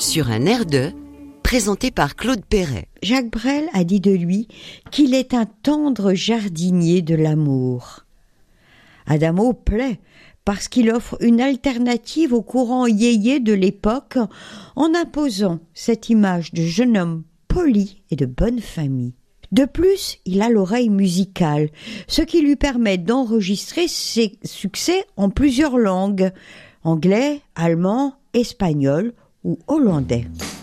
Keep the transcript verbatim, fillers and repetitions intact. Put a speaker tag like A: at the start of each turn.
A: sur un air de, présenté par Claude Perret.
B: Jacques Brel a dit de lui qu'il est un tendre jardinier de l'amour. Adamo plaît parce qu'il offre une alternative au courant yéyé de l'époque en imposant cette image de jeune homme poli et de bonne famille. De plus, il a l'oreille musicale, ce qui lui permet d'enregistrer ses succès en plusieurs langues, anglais, allemand, espagnol ou hollandais.